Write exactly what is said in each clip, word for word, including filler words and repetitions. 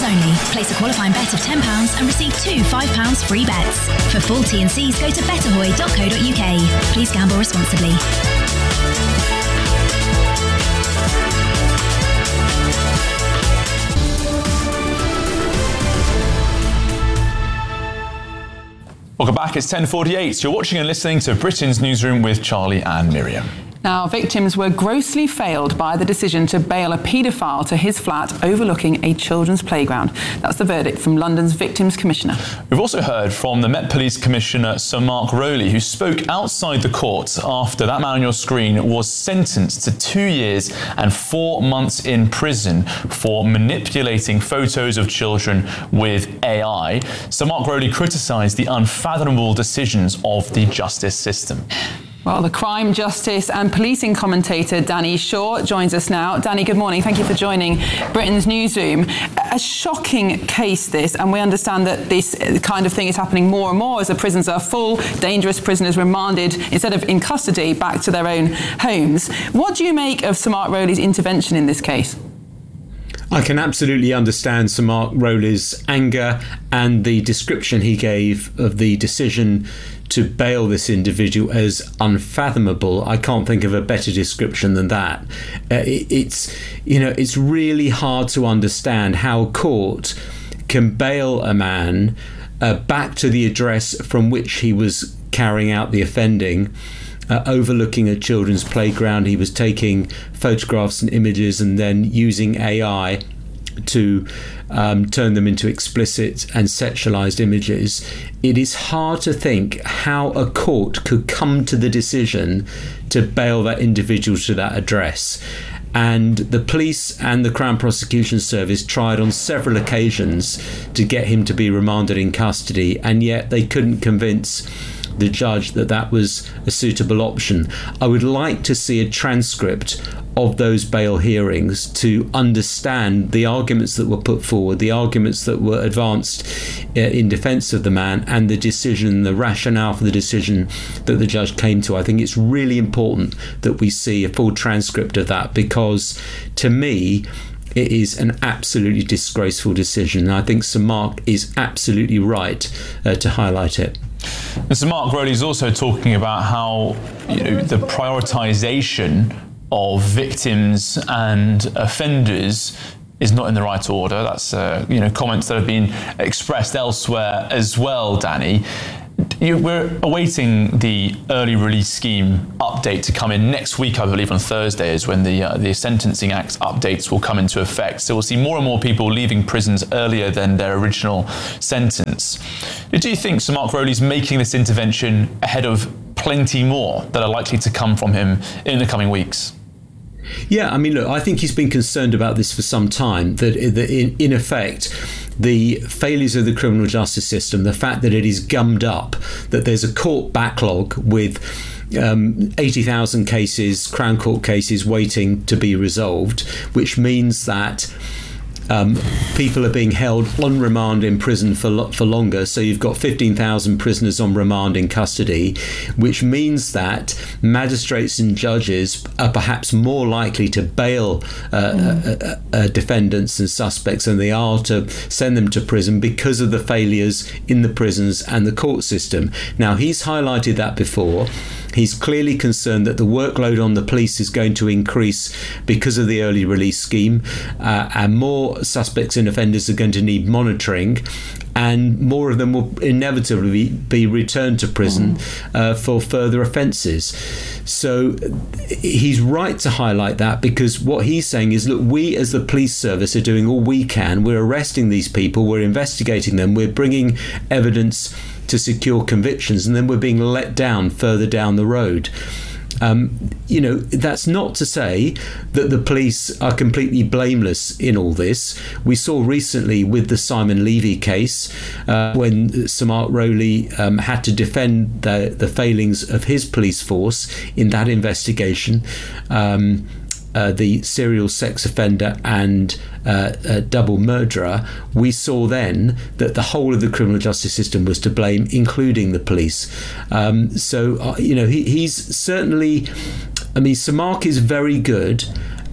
only. Place a qualifying bet of ten pounds and receive two five pounds free bets. For full T and Cs, go to betterhoy dot co dot uk. Please gamble responsibly. Welcome back, it's ten forty-eight. You're watching and listening to Britain's Newsroom with Charlie and Miriam. Now, victims were grossly failed by the decision to bail a paedophile to his flat overlooking a children's playground. That's the verdict from London's Victims Commissioner. We've also heard from the Met Police Commissioner, Sir Mark Rowley, who spoke outside the court after that man on your screen was sentenced to two years and four months in prison for manipulating photos of children with A I. Sir Mark Rowley criticised the unfathomable decisions of the justice system. Well, the crime, justice and policing commentator Danny Shaw joins us now. Danny, good morning. Thank you for joining Britain's Newsroom. A shocking case, this, and we understand that this kind of thing is happening more and more as the prisons are full, dangerous prisoners remanded, instead of in custody, back to their own homes. What do you make of Sir Mark Rowley's intervention in this case? I can absolutely understand Sir Mark Rowley's anger and the description he gave of the decision to bail this individual as unfathomable. I can't think of a better description than that. Uh, it, it's, you know, it's really hard to understand how a court can bail a man uh, back to the address from which he was carrying out the offending, Uh, overlooking a children's playground. He was taking photographs and images and then using A I to um, turn them into explicit and sexualized images. It is hard to think how a court could come to the decision to bail that individual to that address. And the police and the Crown Prosecution Service tried on several occasions to get him to be remanded in custody, and yet they couldn't convince the judge that that was a suitable option. I would like to see a transcript of those bail hearings to understand the arguments that were put forward, the arguments that were advanced uh, in defence of the man, and the decision, the rationale for the decision that the judge came to. I think it's really important that we see a full transcript of that, because to me, it is an absolutely disgraceful decision. And I think Sir Mark is absolutely right uh, to highlight it. Mister Mark Rowley is also talking about how, you know, the prioritisation of victims and offenders is not in the right order. That's uh, you know, comments that have been expressed elsewhere as well, Danny. You, we're awaiting the early release scheme update to come in next week, I believe on Thursday is when the uh, the Sentencing Act updates will come into effect. So we'll see more and more people leaving prisons earlier than their original sentence. Do you think Sir Mark Rowley's making this intervention ahead of plenty more that are likely to come from him in the coming weeks? Yeah, I mean, look, I think he's been concerned about this for some time, that, that in, in effect, the failures of the criminal justice system, the fact that it is gummed up, that there's a court backlog with um, eighty thousand cases, Crown Court cases waiting to be resolved, which means that Um, people are being held on remand in prison for lo- for longer. So you've got fifteen thousand prisoners on remand in custody, which means that magistrates and judges are perhaps more likely to bail uh, mm. uh, uh, uh, defendants and suspects than they are to send them to prison because of the failures in the prisons and the court system. Now, he's highlighted that before. He's clearly concerned that the workload on the police is going to increase because of the early release scheme, uh, and more suspects and offenders are going to need monitoring, and more of them will inevitably be returned to prison uh, for further offences. So he's right to highlight that, because what he's saying is, look, we as the police service are doing all we can. We're arresting these people, we're investigating them, we're bringing evidence to secure convictions, and then we're being let down further down the road. Um, you know, that's not to say that the police are completely blameless in all this. We saw recently with the Simon Levy case, uh, when Sir Mark Rowley um, had to defend the, the failings of his police force in that investigation. Um, Uh, the serial sex offender and uh, uh, double murderer, we saw then that the whole of the criminal justice system was to blame, including the police. Um, so, uh, you know, he, he's certainly, I mean, Sir Mark is very good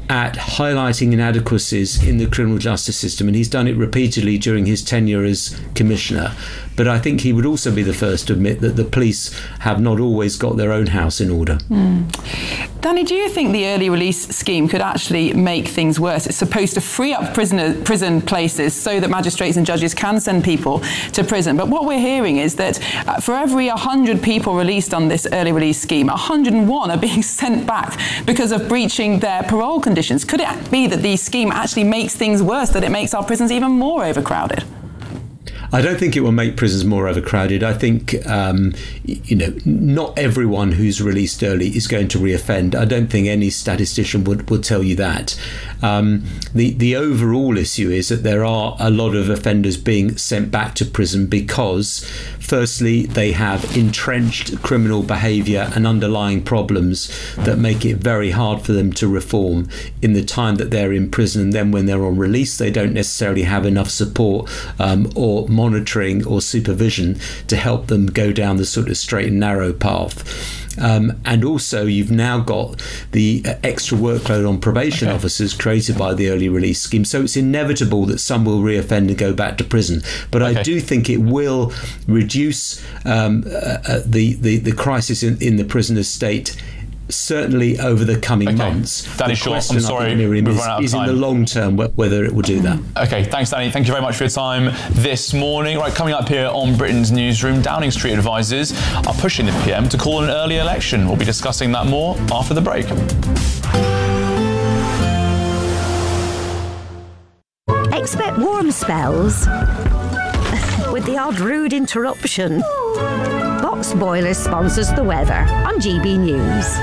at highlighting inadequacies in the criminal justice system, and he's done it repeatedly during his tenure as commissioner. But I think he would also be the first to admit that the police have not always got their own house in order. Mm. Danny, do you think the early release scheme could actually make things worse? It's supposed to free up prisoner, prison places so that magistrates and judges can send people to prison. But what we're hearing is that uh, for every one hundred people released on this early release scheme, one hundred and one are being sent back because of breaching their parole conditions. Could it be that the scheme actually makes things worse, that it makes our prisons even more overcrowded? I don't think it will make prisons more overcrowded. I think, um, you know, not everyone who's released early is going to reoffend. I don't think any statistician would, would tell you that. Um, the, the overall issue is that there are a lot of offenders being sent back to prison because, firstly, they have entrenched criminal behaviour and underlying problems that make it very hard for them to reform in the time that they're in prison. And then when they're on release, they don't necessarily have enough support um, or monitoring or supervision to help them go down the sort of straight and narrow path. Um, and also, you've now got the uh, extra workload on probation okay. officers created by the early release scheme. So it's inevitable that some will reoffend and go back to prison. But okay. I do think it will reduce um, uh, uh, the, the, the crisis in, in the prison estate, certainly over the coming okay. months. Danny Shaw, I'm sorry, we've is, run out of is time. in the long term whether it will do that. Okay, thanks, Danny. Thank you very much for your time this morning. Right, coming up here on Britain's Newsroom, Downing Street advisors are pushing the P M to call an early election. We'll be discussing that more after the break. Expect warm spells with the odd rude interruption. Box Boilers sponsors the weather on G B News.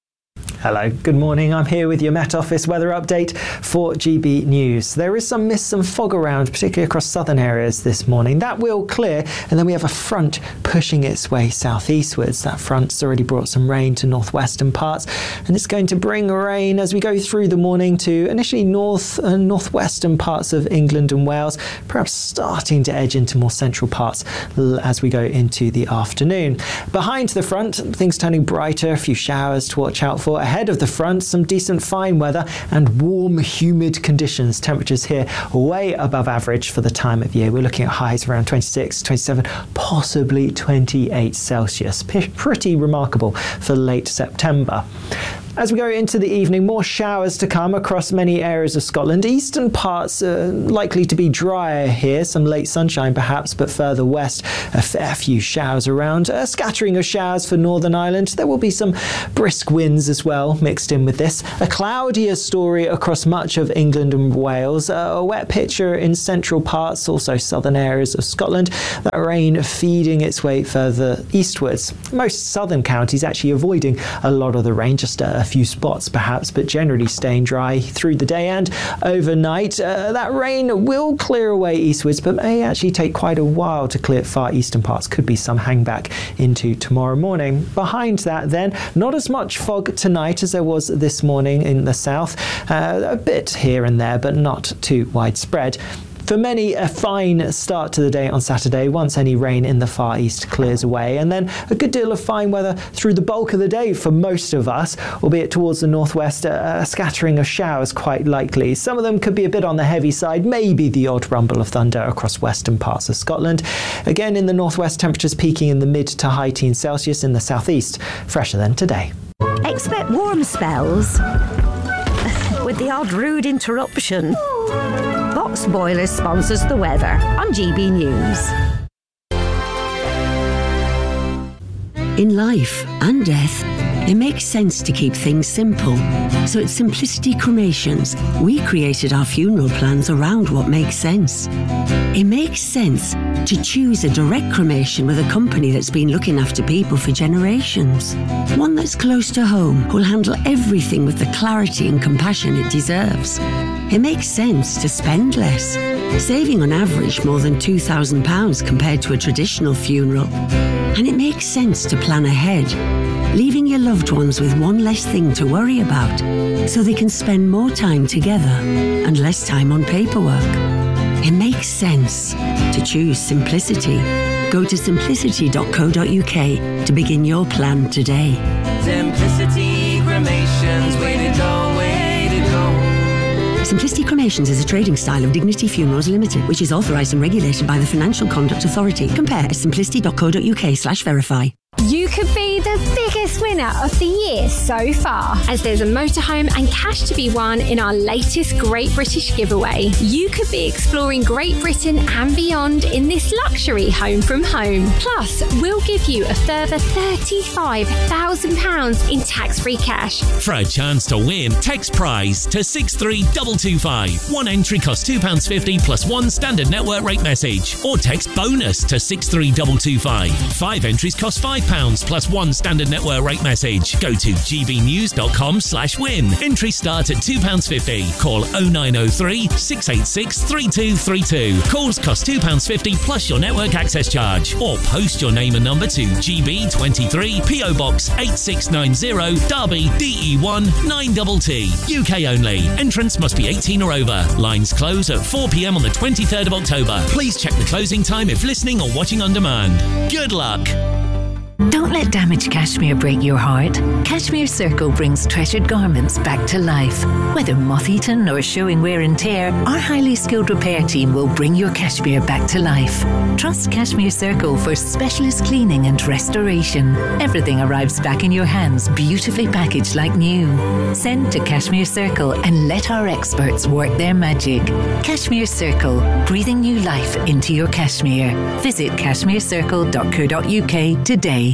Hello, good morning. I'm here with your Met Office weather update for G B News. There is some mist and fog around, particularly across southern areas this morning. That will clear, and then we have a front pushing its way southeastwards. That front's already brought some rain to northwestern parts, and it's going to bring rain as we go through the morning to initially north and northwestern parts of England and Wales, perhaps starting to edge into more central parts as we go into the afternoon. Behind the front, things turning brighter, a few showers to watch out for. Ahead of the front, some decent fine weather and warm, humid conditions. Temperatures here way above average for the time of year. We're looking at highs around twenty-six, twenty-seven, possibly twenty-eight Celsius. P- pretty remarkable for late September. As we go into the evening, more showers to come across many areas of Scotland. Eastern parts are likely to be drier here, some late sunshine perhaps, but further west, a fair few showers around. A scattering of showers for Northern Ireland. There will be some brisk winds as well mixed in with this. A cloudier story across much of England and Wales. A wet picture in central parts, also southern areas of Scotland. That rain feeding its way further eastwards. Most southern counties actually avoiding a lot of the rain, just a A few spots perhaps, but generally staying dry through the day and overnight. Uh, that rain will clear away eastwards, but may actually take quite a while to clear far eastern parts. Could be some hangback into tomorrow morning. Behind that then, not as much fog tonight as there was this morning in the south. Uh, a bit here and there, but not too widespread. For many, a fine start to the day on Saturday once any rain in the far east clears away, and then a good deal of fine weather through the bulk of the day for most of us, albeit towards the northwest, a, a scattering of showers quite likely. Some of them could be a bit on the heavy side, maybe the odd rumble of thunder across western parts of Scotland. Again, in the northwest, temperatures peaking in the mid to high teens Celsius. In the southeast, fresher than today. Expect warm spells with the odd rude interruption. Box Boilers sponsors the weather on G B News. In life and death, it makes sense to keep things simple. So at Simplicity Cremations, we created our funeral plans around what makes sense. It makes sense to choose a direct cremation with a company that's been looking after people for generations. One that's close to home, who'll handle everything with the clarity and compassion it deserves. It makes sense to spend less, saving on average more than two thousand pounds compared to a traditional funeral. And it makes sense to plan ahead, leaving your loved ones with one less thing to worry about, so they can spend more time together and less time on paperwork. It makes sense to choose simplicity. Go to simplicity dot co dot uk to begin your plan today. Simplicity Cremations, way to go, way to go. Simplicity Cremations is a trading style of Dignity Funerals Limited, which is authorised and regulated by the Financial Conduct Authority. Compare at simplicity.co.uk slash verify. You could be the biggest winner of the year so far, as there's a motorhome and cash to be won in our latest Great British giveaway. You could be exploring Great Britain and beyond in this luxury home from home. Plus, we'll give you a further thirty-five thousand pounds in tax-free cash. For a chance to win, text prize to six three two two five. One entry costs two pounds fifty plus one standard network rate message. Or text bonus to six three two two five. Five entries cost five pounds plus one standard network rate message. Go to gbnews.com slash win. Entries start at two pounds fifty. Call oh nine oh three, six eight six, three two three two. Calls cost two pounds fifty plus your network access charge. Or post your name and number to G B twenty-three, P O Box eight six nine zero, Derby, D E one nine T T. U K only. Entrance must be eighteen or over. Lines close at four p.m. on the twenty-third of October. Please check the closing time if listening or watching on demand. Good luck. Don't let damaged cashmere break your heart. Cashmere Circle brings treasured garments back to life. Whether moth-eaten or showing wear and tear, our highly skilled repair team will bring your cashmere back to life. Trust Cashmere Circle for specialist cleaning and restoration. Everything arrives back in your hands, beautifully packaged like new. Send to Cashmere Circle and let our experts work their magic. Cashmere Circle, breathing new life into your cashmere. Visit cashmere circle dot co dot uk today.